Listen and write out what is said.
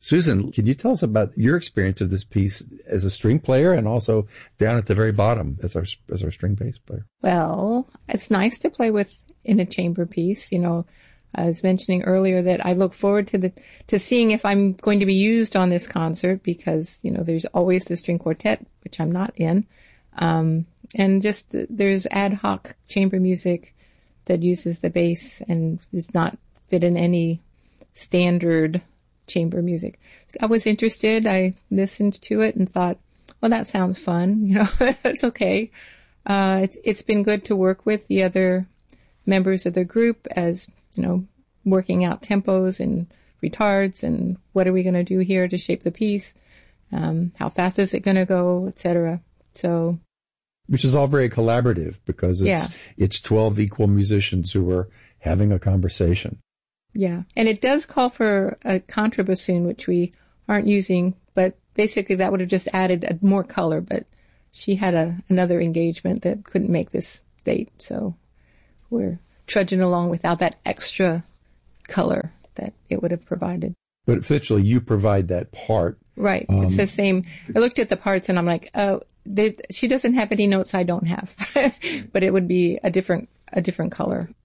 Susan, can you tell us about your experience of this piece as a string player and also down at the very bottom as our string bass player? Well, it's nice to play in a chamber piece. I was mentioning earlier that I look forward to seeing if I'm going to be used on this concert because, there's always the string quartet, which I'm not in. And just there's ad hoc chamber music that uses the bass and does not fit in any standard chamber music. I was interested. I listened to it and thought, well, that sounds fun. It's okay. It's been good to work with the other members of the group as, working out tempos and retards and what are we going to do here to shape the piece? How fast is it going to go, etc. So, which is all very collaborative because it's 12 equal musicians who are having a conversation. Yeah. And it does call for a contrabassoon, which we aren't using, but basically that would have just added more color, but she had another engagement that couldn't make this date. So we're trudging along without that extra color that it would have provided. But essentially you provide that part. Right. It's the same. I looked at the parts and I'm like, oh, she doesn't have any notes I don't have, but it would be a different color.